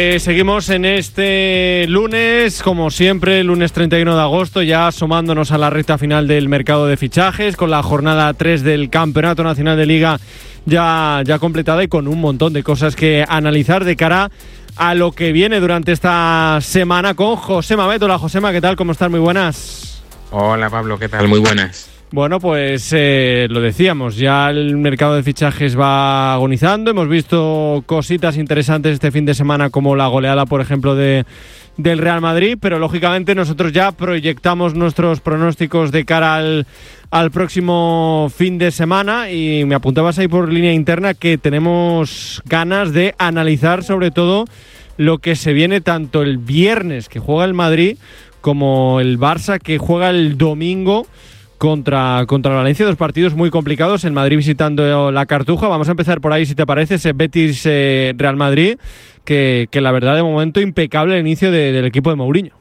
Seguimos en este lunes, como siempre, lunes 31 de agosto, ya asomándonos a la recta final del mercado de fichajes, con la jornada 3 del Campeonato Nacional de Liga ya completada y con un montón de cosas que analizar de cara a lo que viene durante esta semana con Josema Beto. Hola Josema, ¿qué tal? ¿Cómo estás? Muy buenas. Hola Pablo, ¿qué tal? Muy buenas. Bueno, pues lo decíamos, ya el mercado de fichajes va agonizando. Hemos visto cositas interesantes este fin de semana, como la goleada, por ejemplo, del Real Madrid, pero lógicamente nosotros ya proyectamos nuestros pronósticos de cara al próximo fin de semana, y me apuntabas ahí por línea interna que tenemos ganas de analizar sobre todo lo que se viene tanto el viernes, que juega el Madrid, como el Barça, que juega el domingo contra el Valencia. Dos partidos muy complicados, el Madrid visitando la Cartuja. Vamos a empezar por ahí, si te parece, ese Betis Real Madrid, que la verdad de momento impecable el inicio del equipo de Mourinho.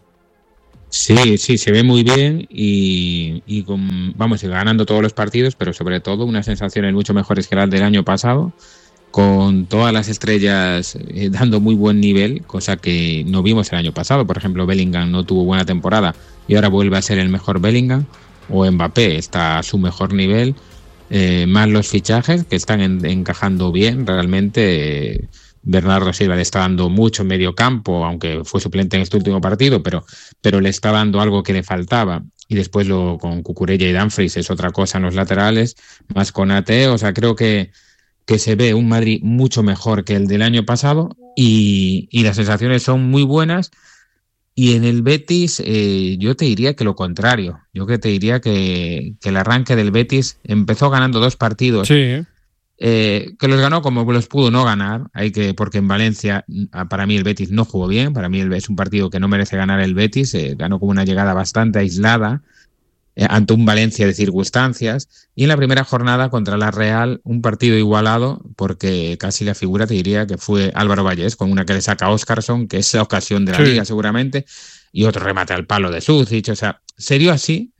Sí, se ve muy bien y ganando todos los partidos, pero sobre todo unas sensaciones mucho mejores que las del año pasado, con todas las estrellas dando muy buen nivel, cosa que no vimos el año pasado. Por ejemplo, Bellingham no tuvo buena temporada y ahora vuelve a ser el mejor Bellingham, o Mbappé está a su mejor nivel, más los fichajes que están encajando bien realmente. Bernardo Silva le está dando mucho en medio campo, aunque fue suplente en este último partido, pero le está dando algo que le faltaba. Y después con Cucurella y Dumfries es otra cosa en los laterales, más con Ate. O sea, creo que se ve un Madrid mucho mejor que el del año pasado y las sensaciones son muy buenas. Y en el Betis yo te diría que lo contrario. Yo que te diría que el arranque del Betis empezó ganando 2 partidos. Sí. Que los ganó como los pudo no ganar, porque en Valencia para mí el Betis no jugó bien. Para mí es un partido que no merece ganar el Betis. Ganó como una llegada bastante aislada ante un Valencia de circunstancias, y en la primera jornada contra la Real un partido igualado, porque casi la figura te diría que fue Álvaro Vallés, con una que le saca a Óscarson, que es la ocasión de la Liga seguramente, y otro remate al palo de Sucic. O sea, se dio así,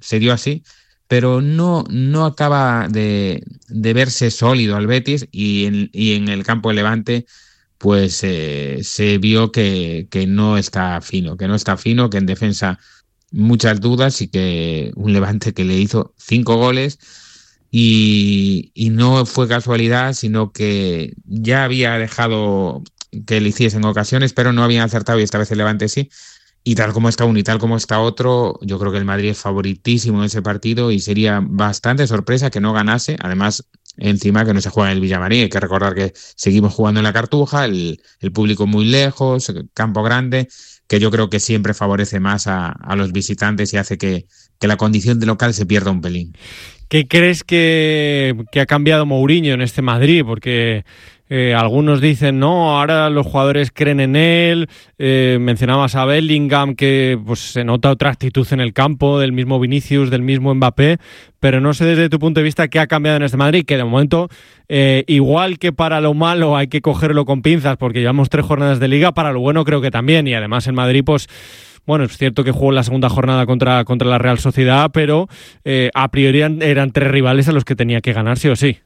pero no acaba de verse sólido al Betis, y en el campo de Levante pues se vio que no está fino, que en defensa muchas dudas, y que un Levante que le hizo 5 goles y no fue casualidad, sino que ya había dejado que le hiciesen ocasiones, pero no habían acertado, y esta vez el Levante sí. Y tal como está uno y tal como está otro, yo creo que el Madrid es favoritísimo en ese partido y sería bastante sorpresa que no ganase. Además, encima que no se juega en el Villamarín, hay que recordar que seguimos jugando en la Cartuja, el público muy lejos, campo grande, que yo creo que siempre favorece más a los visitantes y hace que la condición de local se pierda un pelín. ¿Qué crees que ha cambiado Mourinho en este Madrid? Porque algunos dicen, no, ahora los jugadores creen en él. Mencionabas a Bellingham, que pues se nota otra actitud en el campo, del mismo Vinicius, del mismo Mbappé, pero no sé desde tu punto de vista qué ha cambiado en este Madrid, que de momento, igual que para lo malo hay que cogerlo con pinzas, porque llevamos 3 jornadas de Liga, para lo bueno creo que también, y además el Madrid, pues bueno, es cierto que jugó la segunda jornada contra la Real Sociedad, pero a priori eran 3 rivales a los que tenía que ganar sí o sí.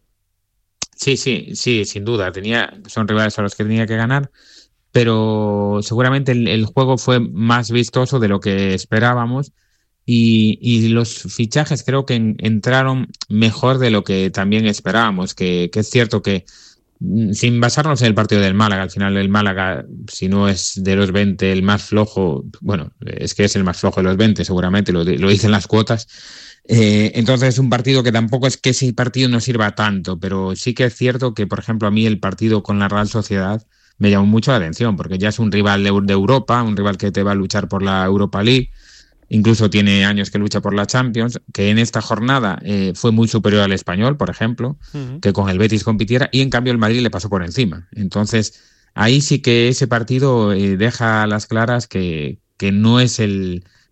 Sí, sin duda. Son rivales a los que tenía que ganar, pero seguramente el juego fue más vistoso de lo que esperábamos, y los fichajes creo que entraron mejor de lo que también esperábamos, que es cierto que sin basarnos en el partido del Málaga, al final el Málaga, si no es de los 20 el más flojo, bueno, es que es el más flojo de los 20 seguramente, lo dicen las cuotas. Entonces es un partido que tampoco es que ese partido no sirva tanto, pero sí que es cierto que, por ejemplo, a mí el partido con la Real Sociedad me llamó mucho la atención, porque ya es un rival de Europa, un rival que te va a luchar por la Europa League, incluso tiene años que lucha por la Champions, que en esta jornada fue muy superior al Español, por ejemplo, que con el Betis compitiera, y en cambio el Madrid le pasó por encima. Entonces ahí sí que ese partido deja a las claras que no es el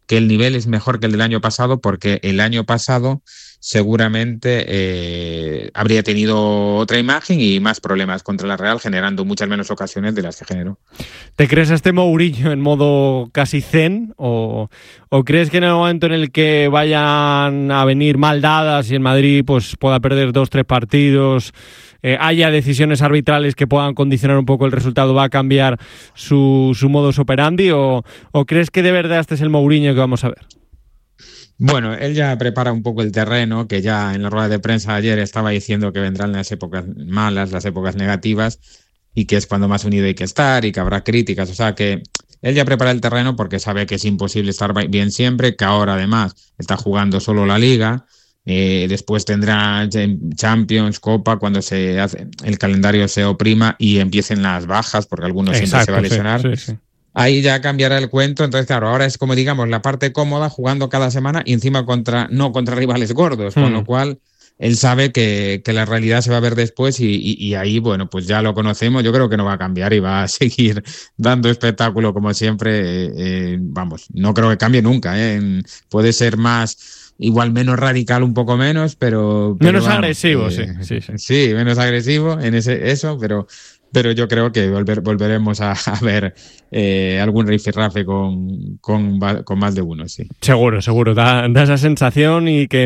que el nivel es mejor que el del año pasado, porque el año pasado seguramente habría tenido otra imagen y más problemas contra la Real, generando muchas menos ocasiones de las que generó. ¿Te crees a este Mourinho en modo casi zen o crees que en el momento en el que vayan a venir mal dadas y el Madrid pues pueda perder 2-3 partidos, haya decisiones arbitrales que puedan condicionar un poco el resultado, va a cambiar su modus operandi o crees que de verdad este es el Mourinho que vamos a ver? Bueno, él ya prepara un poco el terreno, que ya en la rueda de prensa ayer estaba diciendo que vendrán las épocas malas, las épocas negativas, y que es cuando más unido hay que estar y que habrá críticas. O sea que él ya prepara el terreno porque sabe que es imposible estar bien siempre, que ahora además está jugando solo la Liga. Después tendrá Champions, Copa, cuando el calendario se oprima y empiecen las bajas, porque algunos siempre se va a lesionar. Sí. Ahí ya cambiará el cuento. Entonces, claro, ahora es como, digamos, la parte cómoda, jugando cada semana y encima no contra rivales gordos, con lo cual él sabe que la realidad se va a ver después y ahí, bueno, pues ya lo conocemos. Yo creo que no va a cambiar y va a seguir dando espectáculo como siempre. Vamos, no creo que cambie nunca. Puede ser más, igual menos radical, un poco menos, pero menos agresivo, sí. Sí, menos agresivo en eso, pero yo creo que volveremos a ver algún rifirrafe con más de uno, sí. Seguro, da esa sensación y que